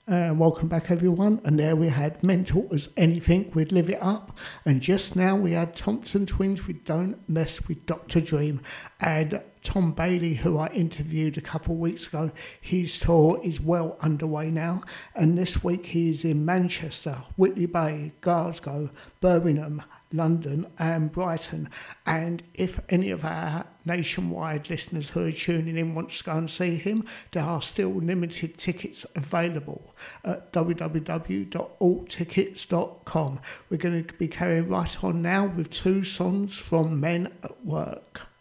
Welcome back, everyone. And there we had Mental as Anything with Live It Up. And just now we had Thompson Twins with Don't Mess with Dr. Dream. And Tom Bailey, who I interviewed a couple of weeks ago, his tour is well underway now. And this week he is in Manchester, Whitley Bay, Glasgow, Birmingham, London and Brighton. And if any of our nationwide listeners who are tuning in want to go and see him, there are still limited tickets available at www.alltickets.com. We're going to be carrying right on now with two songs from Men at Work.